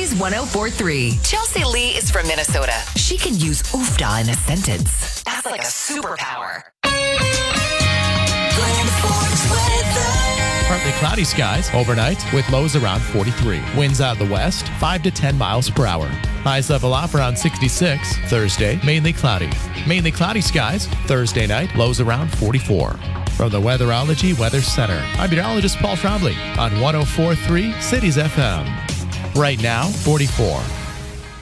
Cities 104.3. Chelsea Lee is from Minnesota. She can use oofda in a sentence. That's like a superpower. Partly cloudy skies overnight with lows around 43. Winds out of the west, 5 to 10 miles per hour. Highs level off around 66. Thursday, mainly cloudy. Mainly cloudy skies. Thursday night, lows around 44. From the Weatherology Weather Center, I'm meteorologist Paul Trombley on 104.3 Cities FM. Right now, 44.